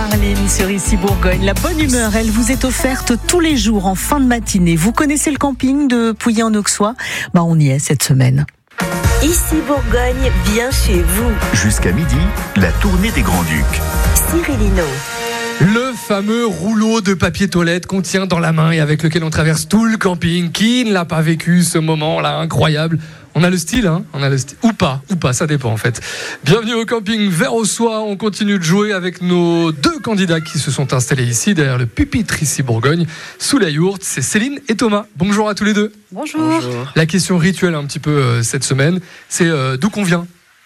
Marlene sur Ici Bourgogne. La bonne humeur, elle vous est offerte tous les jours en fin de matinée. Vous connaissez le camping de Pouilly-en-Auxois ? On y est cette semaine. Ici Bourgogne, bien chez vous. Jusqu'à midi, la tournée des Grands-Ducs. Cyril Hinault. Le fameux rouleau de papier toilette qu'on tient dans la main et avec lequel on traverse tout le camping. Qui ne l'a pas vécu ce moment-là incroyable ? On a le style, ou pas, ça dépend en fait. Bienvenue au camping Vert-aux-Soies. On continue de jouer avec nos deux candidats qui se sont installés ici, derrière le pupitre Ici Bourgogne, sous la yourte. C'est Céline et Thomas. Bonjour à tous les deux. Bonjour. La question rituelle un petit peu cette semaine, c'est d'où qu'on vient.